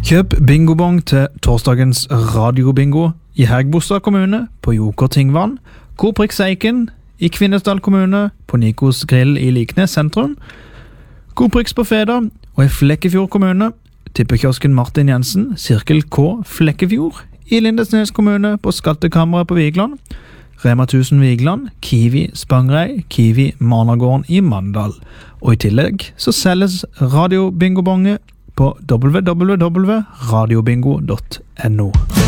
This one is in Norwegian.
Kjøp bingobong til torsdagens radiobingo i Hægebostad kommune på Joker Tingvann, Coop Riksseiken i Kvinesdal kommune på Nikos Grill i Liknes sentrum, Coop Riks på Feda og i Flekkefjord kommune, tippekiosken Martin Jensen, Sirkel K Flekkefjord i Lindesnes kommune på Skattekammeret på Vigland, Rema 1000 Vigland, Kiwi Spangrei, Kiwi Managården i Mandal. Og i tillegg så selges radiobingobonge på www.radiobingo.no.